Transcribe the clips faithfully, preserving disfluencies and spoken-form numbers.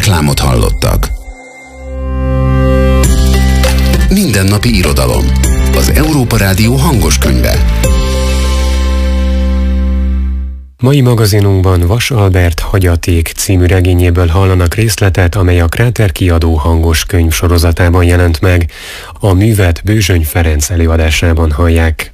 Reklámot hallottak. Mindennapi irodalom. Az Európa Rádió hangos könyve. Mai magazinunkban Vas Albert Hagyaték című regényéből hallanak részletet, amely a Kráter kiadó hangos könyv sorozatában jelent meg. A művet Bőzsöny Ferenc előadásában hallják.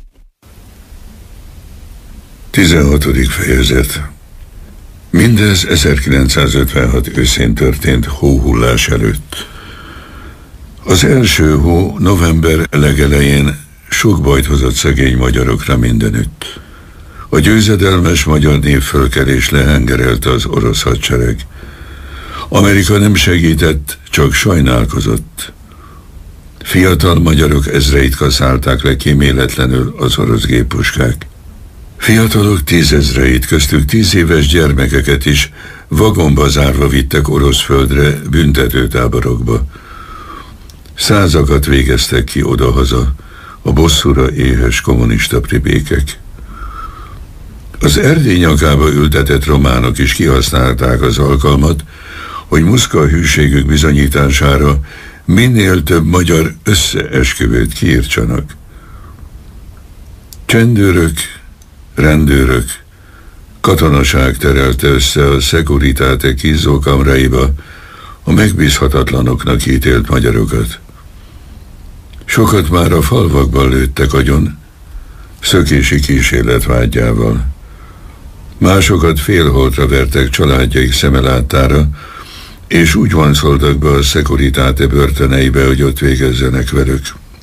tizenhatodik fejezet. Mindez ezerkilencszázötvenhat őszén történt hóhullás előtt. Az első hó november legelején sok bajt hozott szegény magyarokra mindenütt. A győzedelmes magyar népfölkelés lehengerelte az orosz hadsereg. Amerika nem segített, csak sajnálkozott. Fiatal magyarok ezreit kaszálták le kíméletlenül az orosz géppuskák. Fiatalok tízezreit, köztük tíz éves gyermekeket is vagonba zárva vittek orosz földre, büntetőtáborokba. Százakat végeztek ki odahaza, a bosszúra éhes kommunista pribékek. Az Erdély nyakába ültetett románok is kihasználták az alkalmat, hogy muszka hűségük bizonyítására minél több magyar összeesküvőt kiírtsanak. Csendőrök, rendőrök, katonaság terelte össze a Securitate kínzókamráiba a megbízhatatlanoknak ítélt magyarokat. Sokat már a falvakban lőttek agyon, szökési kísérlet vágyával. Másokat félholtra vertek családjaik szemelátára, és úgy vonszoltak be a Securitate börtöneibe, hogy ott végezzenek velük.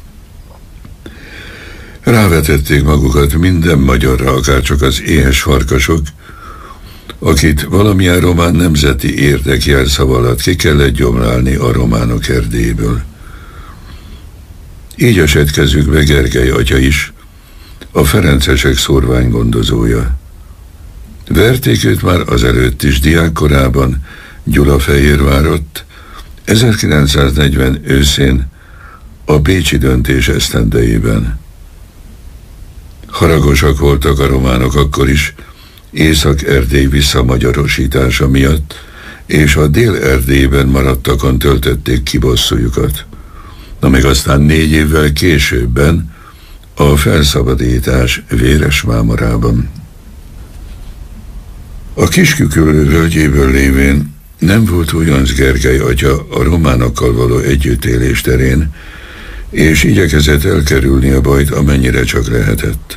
Rávetették magukat minden magyarra, akárcsak az éhes farkasok, akit valamilyen román nemzeti érdek jelszava alatt ki kellett gyomlálni a románok Erdélyből. Így esett kezükbe Gergely atya is, a ferencesek szórványgondozója. Verték őt már azelőtt is diákkorában, Gyulafehérvárott, ezerkilencszáznegyven őszén, a bécsi döntés esztendejében. Haragosak voltak a románok akkor is, Észak-Erdély visszamagyarosítása miatt, és a Dél-Erdélyben maradtakon töltötték ki bosszújukat. Na meg aztán négy évvel későbben a felszabadítás Véresmámorában. A Kisküküllő völgyéből lévén nem volt Újonc Gergely atya a románokkal való együttélés terén, és igyekezett elkerülni a bajt, amennyire csak lehetett.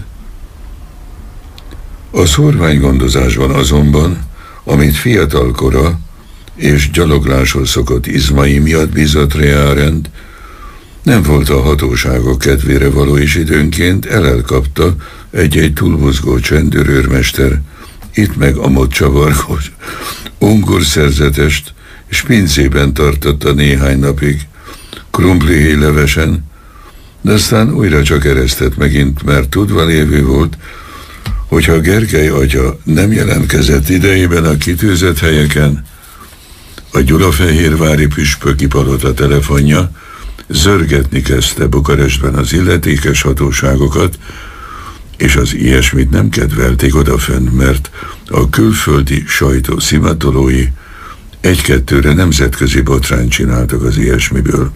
A szórványgondozásban azonban, amit fiatalkora és gyalogláshoz szokott izmai miatt bízott Reárend, nem volt a hatóságok kedvére való, és időnként elelkapta egy-egy túlmozgó csendőrőrmester, itt meg amott csavargós, ongorszerzetest, és pincében tartotta néhány napig, krumplihéj levesen, de aztán újra csak eresztett megint, mert tudva lévő volt, hogyha Gergely atya nem jelentkezett idejében a kitűzött helyeken, a gyulafehérvári püspöki palota telefonja zörgetni kezdte Bukarestben az illetékes hatóságokat, és az ilyesmit nem kedvelték odafönn, mert a külföldi sajtó szimatolói egy-kettőre nemzetközi botrányt csináltak az ilyesmiből.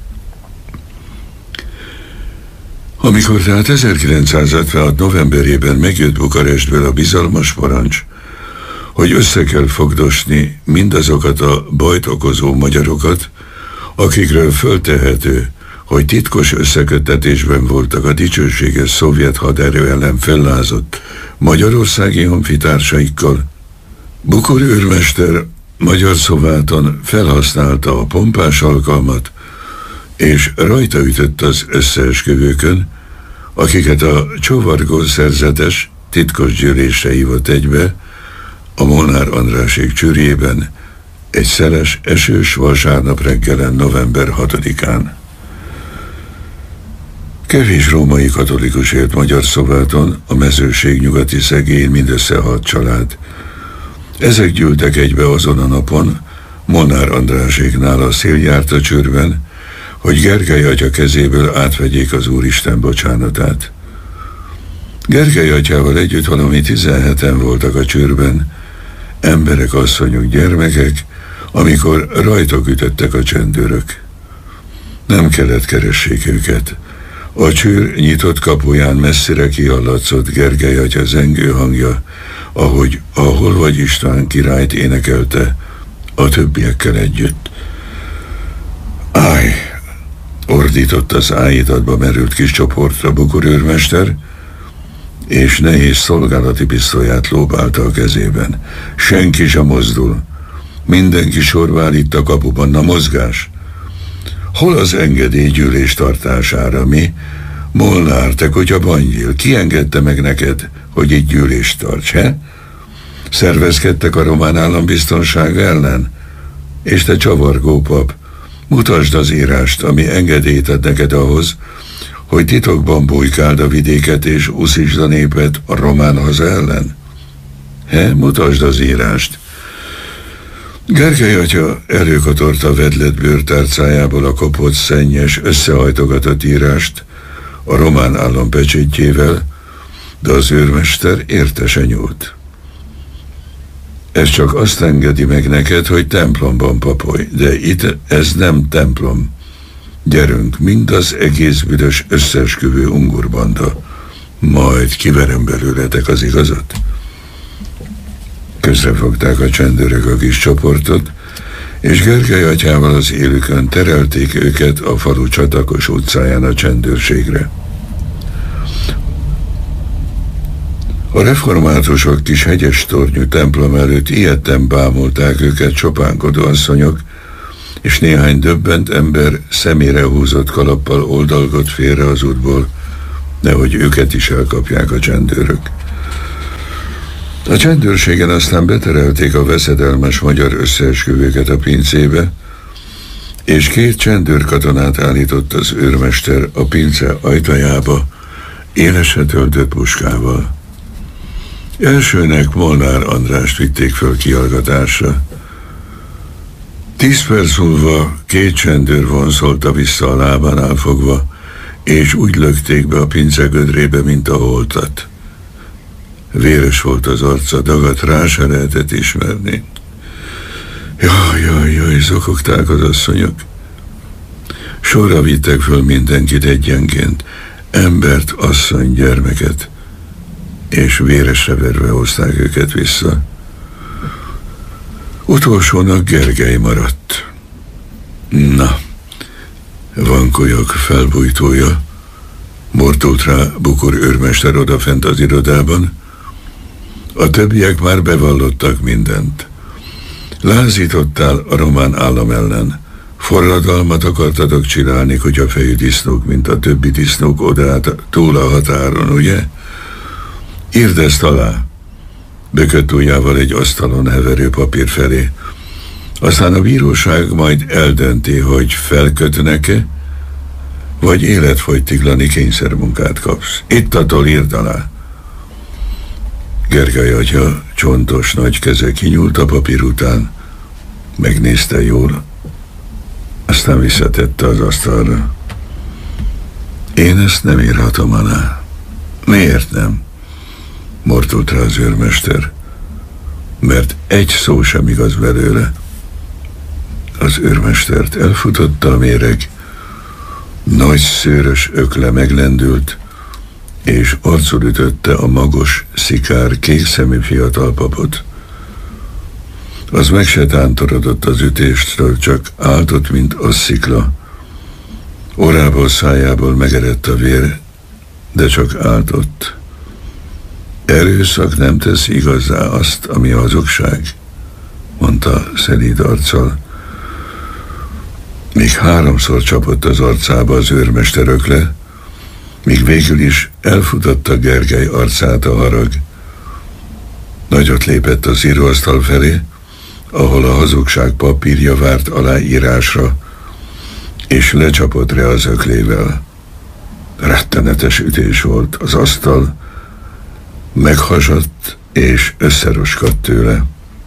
Amikor tehát ezerkilencszázötvenhat novemberében megjött Bukarestből a bizalmas parancs, hogy össze kell fogdosni mindazokat a bajt okozó magyarokat, akikről föltehető, hogy titkos összeköttetésben voltak a dicsőséges szovjet haderő ellen fellázott magyarországi honfitársaikkal, Bukor őrmester Magyar Szováton felhasználta a pompás alkalmat, és rajta ütött az összeesküvőkön, akiket a csovargó szerzetes titkos gyűlésre hívott egybe, a Molnár Andrásék csürjében, egy szeles, esős vasárnap reggelen november hatodikán. Kevés római katolikus élt Magyar Szováton, a mezőség nyugati szegélyén mindössze hat család. Ezek gyűltek egybe azon a napon, Molnár Andráséknál a Széljárta csőrben, hogy Gergely atya kezéből átvegyék az Úristen bocsánatát. Gergely atyával együtt valami tizenheten voltak a csőrben, emberek, asszonyok, gyermekek, amikor rajtok ütöttek a csendőrök. Nem kellett keressék őket. A csőr nyitott kapuján messzire kihallatszott Gergely atya zengő hangja, ahogy a Hol vagy István királyt énekelte a többiekkel együtt. Állj! Ordított az áhítatba merült kis csoportra Bukor őrmester, és nehéz szolgálati pisztolyát lóbálta a kezében. Senki sem mozdul. Mindenki sorvál itt a kapuban. Na, mozgás! Hol az engedély gyűlés tartására, mi? Molnár, te kutya Bangyil, ki engedte meg neked, hogy itt gyűlést tarts, he? Szervezkedtek a román állambiztonság ellen? És te csavargó pap, mutasd az írást, ami engedélyt ad neked ahhoz, hogy titokban bujkáld a vidéket és uszítsd a népet a román haza ellen? He, mutasd az írást. Gergely atya előkotorta vedlett bőrtárcájából a kopott, szennyes, összehajtogatott írást a román állam pecsétjével, de az őrmester értesen nyúlt. Ez csak azt engedi meg neked, hogy templomban papolj, de itt ez nem templom. Gyerünk, mind az egész büdös összeesküvő ungurbanda, majd kiverem belőletek az igazat. Közrefogták a csendőrök a kis csoportot, és Gergely atyával az élükön terelték őket a falu csatakos utcáján a csendőrségre. A reformátusok kis hegyes tornyú templom előtt ijedten bámulták őket csopánkodó asszonyok, és néhány döbbent ember szemére húzott kalappal oldalgott félre az útból, nehogy őket is elkapják a csendőrök. A csendőrségen aztán beterelték a veszedelmes magyar összeesküvőket a pincébe, és két csendőrkatonát állított az őrmester a pince ajtajába, élesre töltött puskával. Elsőnek Molnár Andrást vitték föl kihallgatásra. Tíz perc múlva két csendőr vonszolta vissza a lábánál fogva, és úgy lökték be a pince gödrébe, mint a holtat. Véres volt az arca, dagat rá se lehetett ismerni. Jaj, jaj, jaj, zokogták az asszonyok. Sorra vittek föl mindenkit egyenként, embert, asszony, gyermeket, és véresre verve hozták őket vissza. Utolsónak Gergely maradt. Na, vankolyok felbújtója, mortult rá Bukor őrmester odafent az irodában. A többiek már bevallottak mindent. Lázítottál a román állam ellen. Forradalmat akartatok csinálni, kutyafejű disznók, mint a többi disznók odát túl a határon, ugye? Írd ezt alá. Bökött ujjával egy asztalon heverő papír felé. Aztán a bíróság majd eldönti, hogy felkötnek-e, vagy életfogytiglani kényszermunkát kapsz. Ittatól írd alá. Gergely atya csontos nagy keze kinyúlt a papír után, megnézte jól, aztán visszatette az asztalra. Én ezt nem írhatom alá. Miért nem? Mortult rá az őrmester. Mert egy szó sem igaz belőle. Az őrmestert elfutotta a méreg, nagy szőrös ökle meglendült, és arcul ütötte a magos, szikár, kékszemű fiatal papot. Az meg se tántorodott az ütéstől, csak áltott, mint a szikla. Orrából, szájából megerett a vér, de csak áltott. Erőszak nem tesz igazzá azt, ami a hazugság, mondta szelíd arccal. Még háromszor csapott az arcába az őrmester ökle, míg végül is elfutotta Gergely arcát a harag. Nagyot lépett az íróasztal felé, ahol a hazugság papírja várt aláírásra, és lecsapott rá az öklével. Rettenetes ütés volt, az asztal meghasadt és összeroskadt tőle.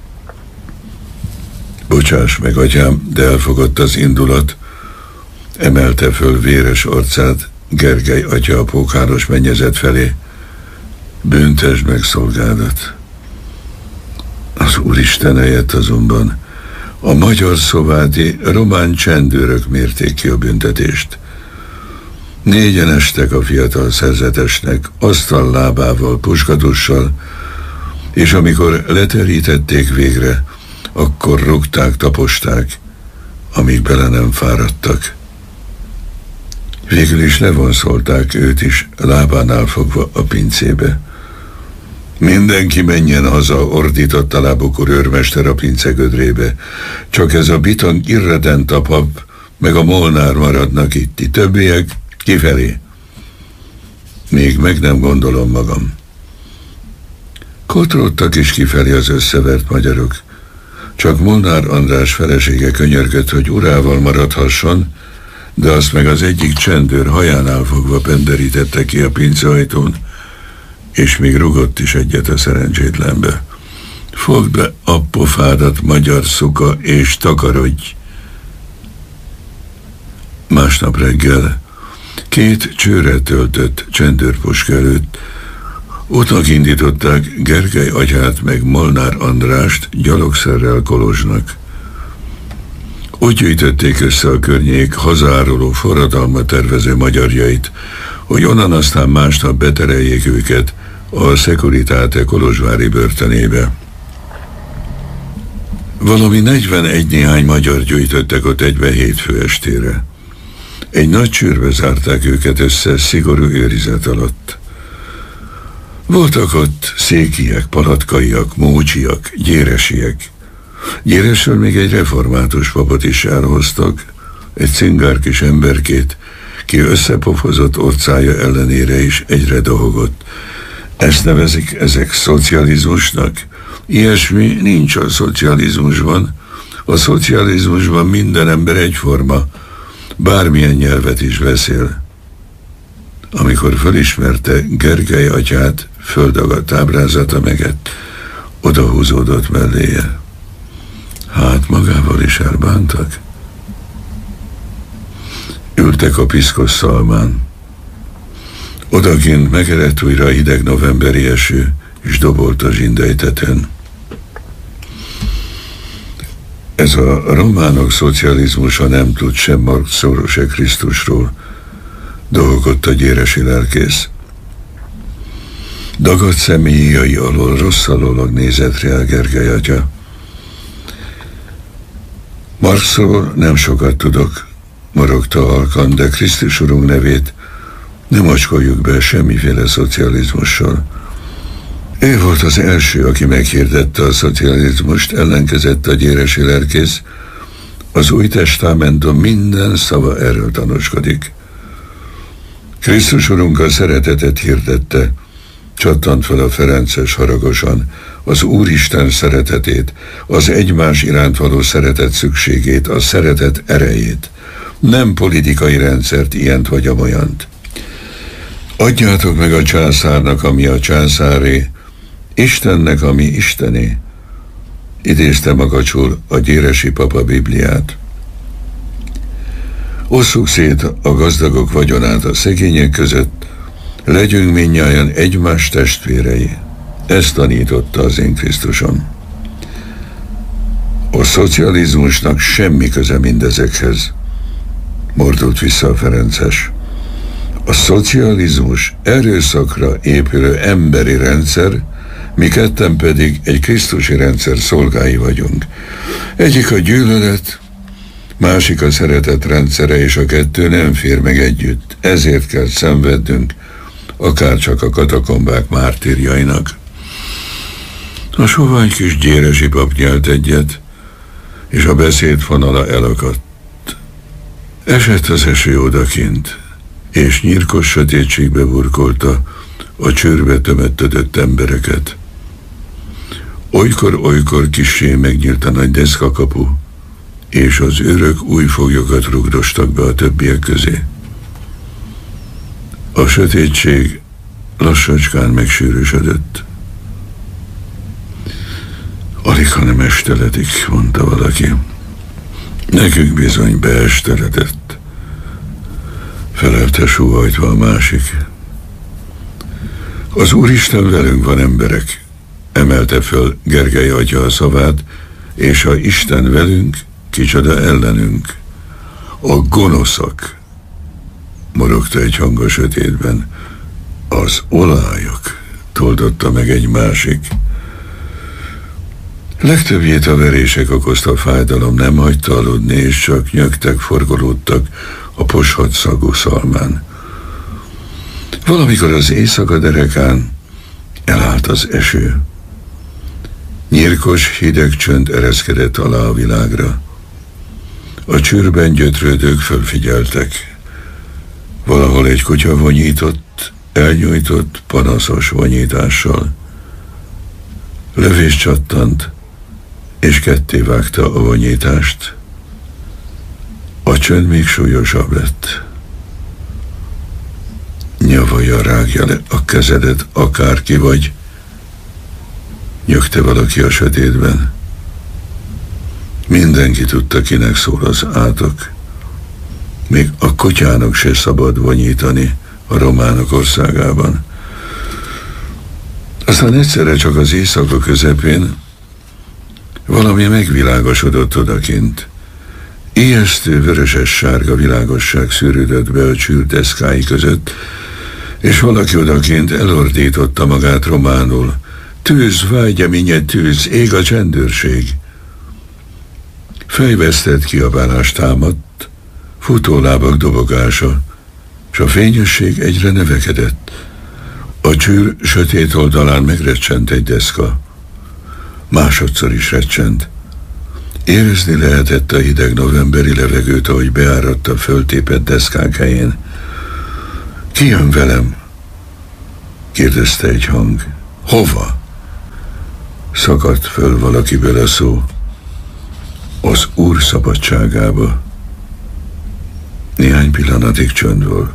Bocsáss meg, atyám, de elfogott az indulat, emelte föl véres arcát Gergely atya a pókáros mennyezet felé. Büntesd meg szolgádat. Az Úristen helyett azonban A magyar szobáti román csendőrök mérték ki a büntetést. Négyen estek a fiatal szerzetesnek, asztallábával, puskadussal, és amikor leterítették végre, akkor rúgták, taposták, amíg bele nem fáradtak. Végül is levonszolták őt is, lábánál fogva a pincébe. Mindenki menjen haza, ordított a lábukor őrmester a pince gödrébe. Csak ez a bitang irredent a pap, meg a Molnár maradnak itt, ti többiek kifelé. Még meg nem gondolom magam. Kotródtak is kifelé az összevert magyarok. Csak Molnár András felesége könyörgött, hogy urával maradhasson, de azt meg az egyik csendőr hajánál fogva penderítette ki a pinceajtón, és még rugott is egyet a szerencsétlenbe. Fogd be a pofádat, magyar szuka, és takarodj! Másnap reggel két csőre töltött csendőrpuska előtt útnak indították Gergely atyát meg Molnár Andrást gyalogszerrel Kolozsnak. Úgy gyűjtötték össze a környék hazaáruló forradalmat tervező magyarjait, hogy onnan aztán másnap betereljék őket a Securitate kolozsvári börtönébe. Valami negyvenegy néhány magyar gyűjtöttek ott egybe hétfő estére. Egy nagy csőrbe zárták őket össze szigorú őrizet alatt. Voltak ott székiek, palatkaiak, mócsiak, gyéresiek. Gyéresről még egy református papot is elhoztak, egy cingár kis emberkét, ki összepofozott orcája ellenére is egyre dohogott. Ezt nevezik ezek szocializmusnak? Ilyesmi nincs a szocializmusban. A szocializmusban minden ember egyforma, bármilyen nyelvet is beszél. Amikor felismerte Gergely atyát, földagadt ábrázata megett, odahúzódott melléje. Hát magával is elbántak. Ültek a piszkos szalmán. Odakint megerett újra a hideg novemberi eső, és dobolt a zsindejteten. Ez a románok szocializmusa nem tud sem Marxról, se Krisztusról, dolgott a gyéresi lelkész. Dagadt személyai alól rosszalólag nézett rá Gergely atya. Marxról nem sokat tudok, morogta halkan, de Krisztus Urunk nevét nem acskoljuk be semmiféle szocializmussal. Ő volt az első, aki meghirdette a szocializmust, ellenkezett a gyéresi lelkész. Az új testamentum minden szava erről tanúskodik. Krisztus Urunk a szeretetet hirdette, csattant fel a ferences haragosan, az Úristen szeretetét, az egymás iránt való szeretet szükségét, a szeretet erejét, nem politikai rendszert, ilyent vagy amolyant. Adjátok meg a császárnak, ami a császáré, Istennek, ami Istené. Idézte magacsul a gyéresi papa Bibliát. Osszuk szét a gazdagok vagyonát a szegények között, legyünk mindnyájan egymás testvérei. Ezt tanította az én Krisztusom. A szocializmusnak semmi köze mindezekhez, mordult vissza a ferences. A szocializmus erőszakra épülő emberi rendszer, mi ketten pedig egy krisztusi rendszer szolgái vagyunk. Egyik a gyűlölet, másik a szeretet rendszere, és a kettő nem fér meg együtt. Ezért kell szenvednünk, akár csak a katakombák mártírjainak. A sovány kis gyéresi pap nyelt egyet, és a beszéd fonala elakadt. Esett az eső odakint, és nyírkos sötétségbe burkolta a csőrbe tömöttödött embereket. Olykor-olykor kissé megnyílt a nagy deszkakapu, és az őrök új foglyokat rugdostak be a többiek közé. A sötétség lassacskán megsűrűsödött. Alig, ha nem esteledik, mondta valaki. Nekünk bizony beesteledett, felelte sóhajtva a másik. Az Úristen velünk van, emberek, emelte föl Gergely atya a szavát, és ha Isten velünk, kicsoda ellenünk? A gonoszak, morogta egy hang a sötétben. Az olályok, toldotta meg egy másik. Legtöbbjét a verések okozta fájdalom nem hagyta aludni, és csak nyögtek, forgolódtak a poshat szagú szalmán. Valamikor az éjszaka derekán elállt az eső. Nyírkos, hideg csönd ereszkedett alá a világra. A csűrben gyötrődők fölfigyeltek. Valahol egy kutya vonyított, elnyújtott, panaszos vonyítással. Lövés csattant, és ketté vágta a vonyítást. A csönd még súlyosabb lett. Nyavaja, rágja le a kezedet, akárki vagy, nyögte valaki a sötétben. Mindenki tudta, kinek szól az átok. Még a kutyának se szabad vonyítani a románok országában. Aztán egyszerre csak az éjszaka közepén valami megvilágosodott odakint. Ijesztő vöröses-sárga világosság szűrődött be a csűr deszkái között, és valaki odakint elordította magát románul. Tűz, vágyaminye, tűz, ég a csendőrség. Fejvesztett kiabálás támadt, futólábak dobogása, s a fényesség egyre növekedett. A csűr sötét oldalán megrecsent egy deszka. Másodszor is recsent. Érezni lehetett a hideg novemberi levegőt, ahogy beáradt a föltépett deszkák helyén. Ki jön velem? Kérdezte egy hang. Hova? Szakadt föl valakiből a szó. Az Úr szabadságába. Néhány pillanatig csönd volt.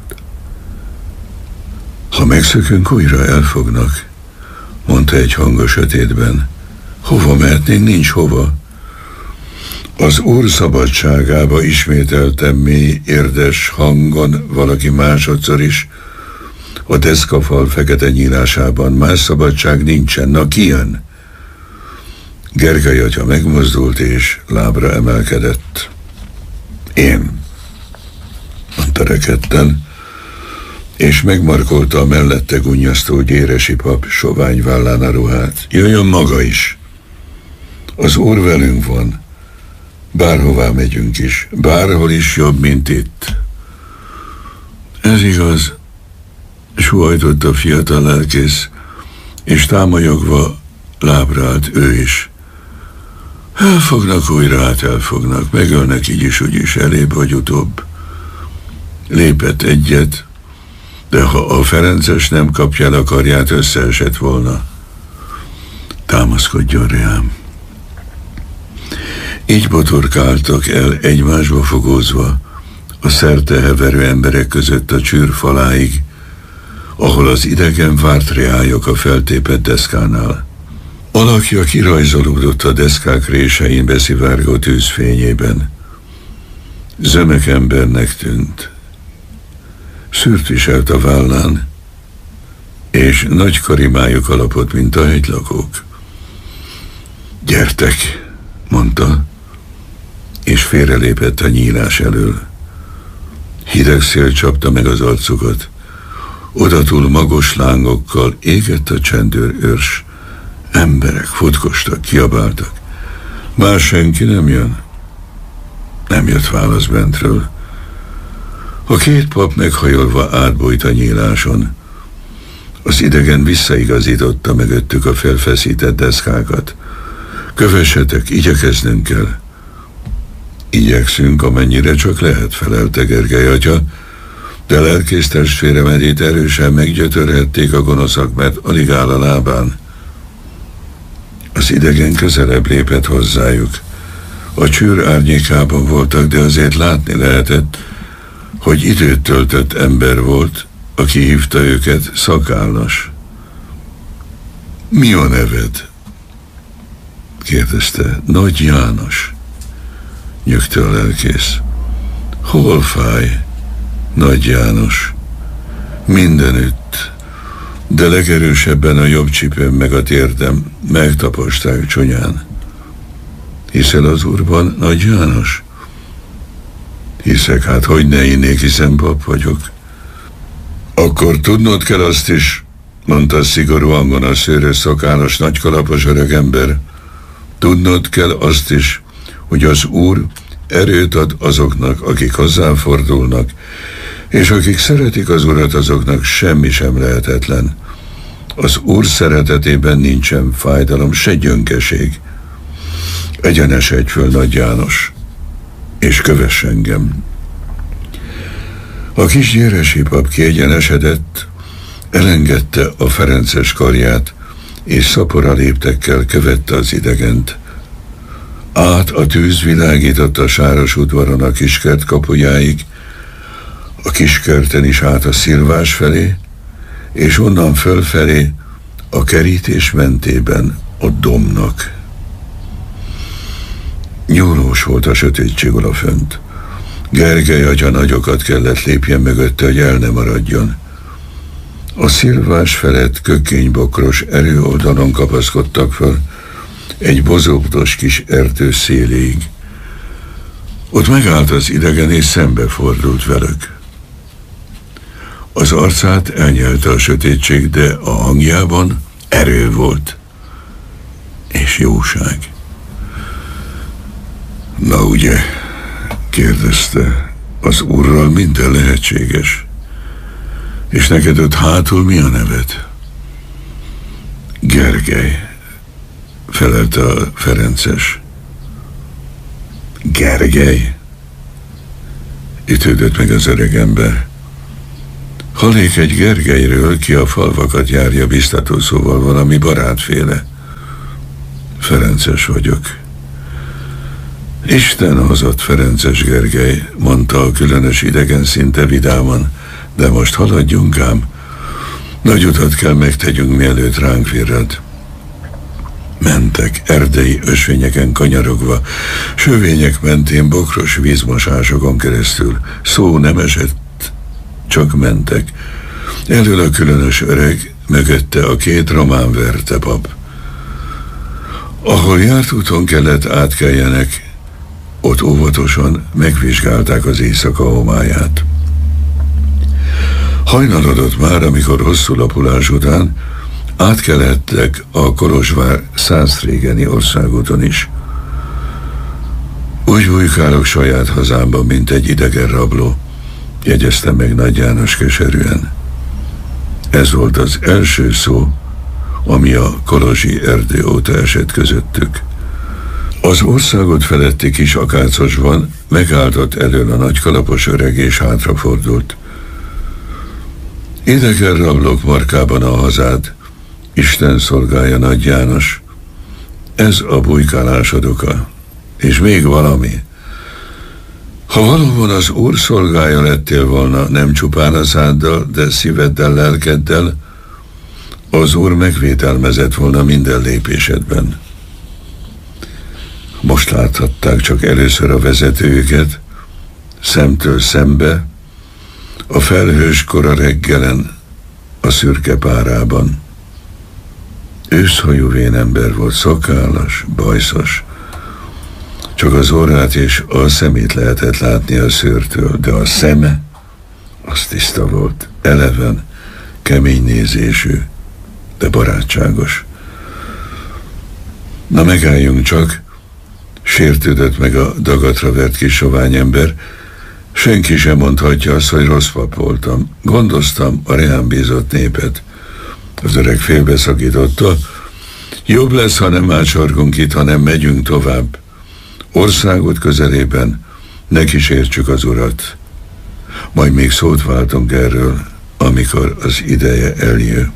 Ha megszökünk, újra elfognak, mondta egy hang a sötétben. Hova mehetnénk? Nincs hova. Az Úr szabadságába, ismételtem mély, érdes hangon valaki másodszor is. A deszkafal fekete nyílásában más szabadság nincsen. Na, ki jön? Gergely atya megmozdult és lábra emelkedett. Én, mondta rekedten, és megmarkolta a mellette gunnyasztó gyéresi pap sovány vállán a ruhát. Jöjjön maga is. Az Úr velünk van. Bárhová megyünk is. Bárhol is jobb, mint itt. Ez igaz, suhajtott a fiatal lelkész, és támolyogva lábra állt ő is. Elfognak újra, hát elfognak, megölnek így is, úgy is, elébb vagy utóbb. Lépett egyet, de ha a ferences nem kapja el a karját, összeesett volna. Támaszkodjon rám. Így botorkáltak el egymásba fogózva, a szerte heverő emberek között a csűr faláig, ahol az idegen várt reályok a feltépett deszkánál. Alakja kirajzolódott a deszkák résein beszivárgó tűzfényében. Zömek embernek tűnt. Szűrt viselt a vállán, és nagy karimájuk alapot, mint a hegylakók. Gyertek, mondta, és félrelépett a nyílás elől. Hideg szél csapta meg az arcukat. Odatúl magos lángokkal égett a csendőr őrs. Emberek futkostak, kiabáltak. Már senki nem jön? Nem jött válasz bentről. A két pap meghajolva átbújt a nyíláson. Az idegen visszaigazította mögöttük a felfeszített deszkákat. Kövessetek, igyekeznünk kell. Igyekszünk, amennyire csak lehet, felelte Gergely atya, de lelkész testvéremedét erősen meggyötörhették a gonoszak, mert alig áll a lábán. Az idegen közelebb lépett hozzájuk. A csőr árnyékában voltak, de azért látni lehetett, hogy időt töltött ember volt, aki hívta őket szakállas. Mi a neved? Kérdezte. Nagy János, nyögte a lelkész. Hol fáj, Nagy János? Mindenütt, de legerősebben a jobb csipőm meg a térdem, megtaposták csonyán. Hiszel az Úrban, Nagy János? Hiszek, hát hogy ne innék, hiszen pap vagyok. Akkor tudnod kell azt is, mondta szigorú hangon a szőrös szakállas, nagykalapos öregember. Tudnod kell azt is, hogy az Úr erőt ad azoknak, akik hozzáfordulnak, és akik szeretik az Urat, azoknak semmi sem lehetetlen. Az Úr szeretetében nincsen fájdalom, se gyönkeség. Egyenesedj föl, Nagy János, és kövess engem. A kis gyéresi pap kiegyenesedett, elengedte a ferences karját, és szapora léptekkel követte az idegent. Át a tűz világított a sáros udvaron a kiskert kapujáig, a kiskerten is át a szilvás felé, és onnan fölfelé a kerítés mentében a dombnak. Nyúlós volt a sötétség odafönt. Gergely atya nagyokat kellett lépjen mögötte, hogy el ne maradjon. A szilvás felett kökénybokros erőoldalon kapaszkodtak föl, egy bozótos kis erdő széléig. Ott megállt az idegen, és szembefordult velük. Az arcát elnyelte a sötétség, de a hangjában erő volt, és jóság. Na ugye, kérdezte, az Úrral minden lehetséges. És neked ott hátul mi a neved? Gergely, felelte a ferences. Gergely? Ütődött meg az öreg ember. Hallék egy Gergelyről, ki a falvakat járja, biztató szóval valami barátféle. Ferences vagyok. Isten hozott, Ferences Gergely, mondta a különös idegen szinte vidáman, de most haladjunk ám. Nagy utat kell megtegyünk, mielőtt ránk virrad. Mentek erdei ösvényeken kanyarogva, sövények mentén bokros vízmosásokon keresztül. Szó nem esett, csak mentek. Elől a különös öreg, mögötte a két román vertepap. Ahol járt úton kellett átkeljenek, ott óvatosan megvizsgálták az éjszaka homályát. Hajnalodott már, amikor hosszú lapulás után átkelhettek a Kolozsvár Szászrégeni országúton is. Úgy bujkálok saját hazámban, mint egy idegen rabló, jegyezte meg Nagy János keserűen. Ez volt az első szó, ami a kolozsi erdő óta esett közöttük. Az országot feletti kis akácosban megálltott elől a nagykalapos öreg, és hátrafordult. Idegen rablók markában a hazád, Isten szolgálja, Nagy János. Ez a bujkálásod oka. És még valami. Ha valóban az Úr szolgája lettél volna, nem csupán a száddal, de szíveddel, lelkeddel, az Úr megvételmezett volna minden lépésedben. Most láthatták csak először a vezetőjüket, szemtől szembe, a felhős kora reggelen, a szürke párában. Őszhajú vénember volt, szakállas, bajszos. Csak az orrát és a szemét lehetett látni a szőrtől, de a szeme, az tiszta volt, eleven, kemény nézésű, de barátságos. Na megálljunk csak, sértődött meg a dagatra vert kis sovány ember. Senki sem mondhatja azt, hogy rossz pap voltam. Gondoztam a reám bízott népet. Az öreg félbeszakította. Jobb lesz, ha nem ácsorgunk itt, hanem megyünk tovább. Országút közelében ne kísértsük az Urat. Majd még szót váltunk erről, amikor az ideje eljön.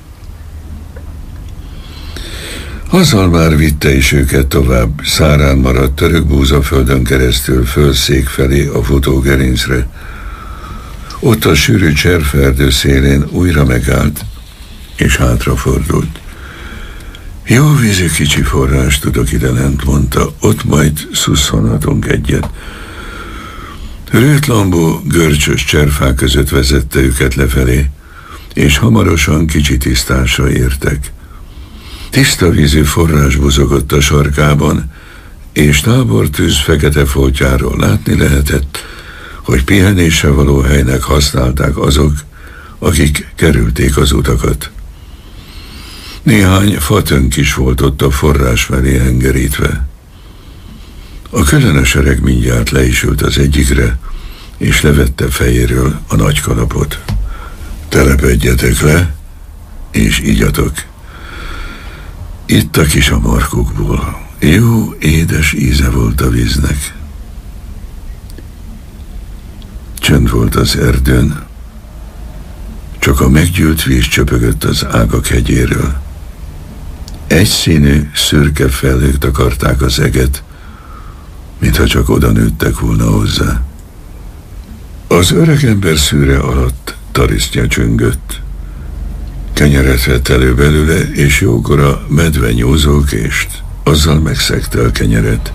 Azzal már vitte is őket tovább, szárán maradt török búzaföldön keresztül fölszék felé a futógerincre. Ott a sűrű cserferdő szélén újra megállt, és hátrafordult. Jó vízű kicsi forrás tudok ide lent, mondta, ott majd szusszonhatunk egyet. Rőtlambó, görcsös cserfák között vezette őket lefelé, és hamarosan kicsi tisztásra értek. Tiszta vízű forrás buzogott a sarkában, és tábortűz fekete foltjáról látni lehetett, hogy pihenésre való helynek használták azok, akik kerülték az utakat. Néhány fatönk is volt ott a forrás felé hengerítve. A különös öreg mindjárt le is ült az egyikre, és levette fejéről a nagy kalapot. Telepedjetek le, és igyatok. Ittak is a markukból. Jó, édes íze volt a víznek. Csönd volt az erdőn, csak a meggyűlt víz csöpögött az ágak hegyéről. Egyszínű, szürke felhők takarták az eget, mintha csak oda nőttek volna hozzá. Az öregember szűre alatt tarisztja csöngött. Kenyeret vett elő belőle, és jókora medve nyúzókést, azzal megszegte a kenyeret.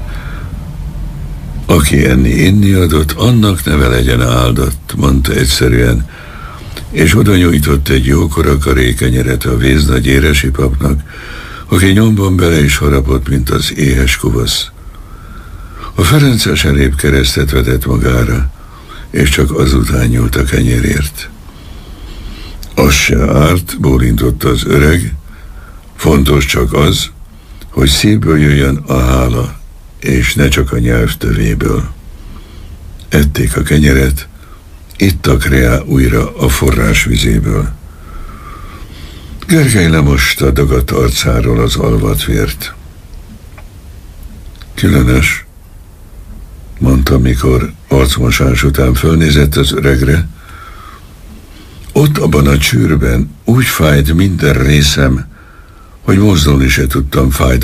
Aki enni-inni adott, annak neve legyen áldott, mondta egyszerűen, és oda nyújtott egy jókora karékenyeret a véznagy éresi papnak, aki nyomban bele is harapott, mint az éhes kuvasz. A ferences elébb keresztet vetett magára, és csak azután nyúlt a kenyérért. Az se árt, bólintott az öreg, fontos csak az, hogy szívből jöjjön a hála, és ne csak a nyelv tövéből. Ették a kenyeret, ittak rá újra a forrás vizéből. Gergely lemosta dagadt arcáról az alvat vért. Különös, mondta, mikor arcmosás után fölnézett az öregre. Ott abban a csűrben úgy fájt minden részem, hogy mozdulni se tudtam fájdalmat.